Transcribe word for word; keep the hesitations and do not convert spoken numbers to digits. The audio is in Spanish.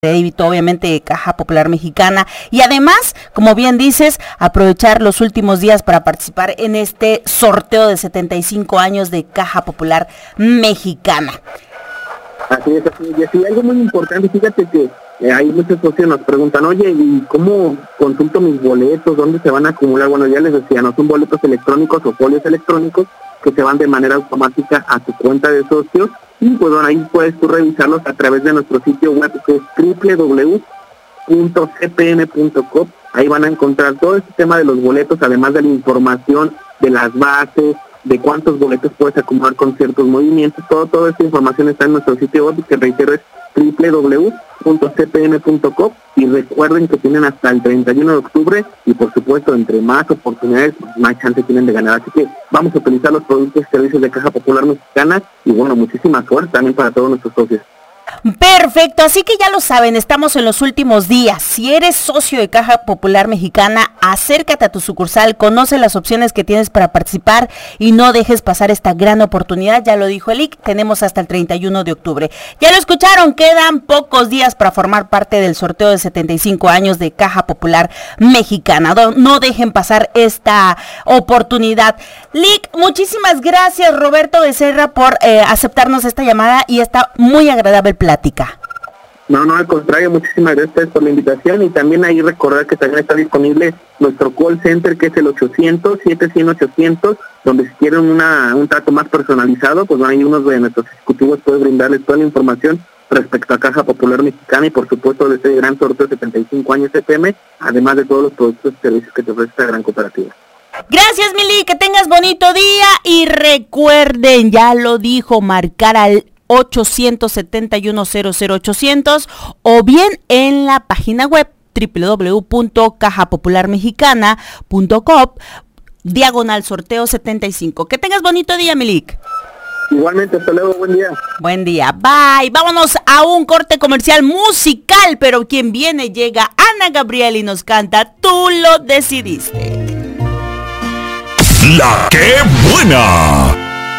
débito, obviamente de Caja Popular Mexicana, y además, como bien dices, aprovechar los últimos días para participar en este sorteo de setenta y cinco años de Caja Popular Mexicana. Así es, así es. Y algo muy importante, fíjate que eh, hay muchos socios nos preguntan, oye, ¿y cómo consulto mis boletos? ¿Dónde se van a acumular? Bueno, ya les decía, no son boletos electrónicos o folios electrónicos que se van de manera automática a tu cuenta de socios. Y pues bueno, ahí puedes tú revisarlos a través de nuestro sitio web, que es doble u doble u doble u punto c p n punto com. Ahí van a encontrar todo este tema de los boletos, además de la información de las bases, de cuántos boletos puedes acumular con ciertos movimientos. Todo, toda esta información está en nuestro sitio web, que reitero es doble u doble u doble u punto c p n punto com. Y recuerden que tienen hasta el treinta y uno de octubre, y por supuesto, entre más oportunidades, más chance tienen de ganar. Así que vamos a utilizar los productos y servicios de Caja Popular Mexicana, y bueno, muchísima suerte también para todos nuestros socios. Perfecto, así que ya lo saben, estamos en los últimos días. Si eres socio de Caja Popular Mexicana, acércate a tu sucursal, conoce las opciones que tienes para participar y no dejes pasar esta gran oportunidad. Ya lo dijo el I C, tenemos hasta el treinta y uno de octubre. Ya lo escucharon, quedan pocos días para formar parte del sorteo de setenta y cinco años de Caja Popular Mexicana. No dejen pasar esta oportunidad. Lic, muchísimas gracias, Roberto Becerra, por eh, aceptarnos esta llamada y esta muy agradable plática. No, no, al contrario, muchísimas gracias por la invitación, y también ahí recordar que también está disponible nuestro call center, que es el ochocientos, siete cien, ochocientos, donde si quieren una, un trato más personalizado, pues bueno, ahí unos de nuestros ejecutivos pueden brindarles toda la información respecto a Caja Popular Mexicana y por supuesto de este gran sorteo de setenta y cinco años C P M, además de todos los productos y servicios que te ofrece esta gran cooperativa. Gracias, Mili, que tengas bonito día, y recuerden, ya lo dijo, marcar al ochocientos setenta y uno cero cero ochocientos o bien en la página web doble u doble u doble u punto caja popular mexicana punto com diagonal sorteo setenta y cinco. Que tengas bonito día, Milik. Igualmente, hasta luego, buen día. Buen día, bye. Vámonos a un corte comercial musical, pero quien viene llega Ana Gabriel y nos canta Tú lo decidiste. La que buena.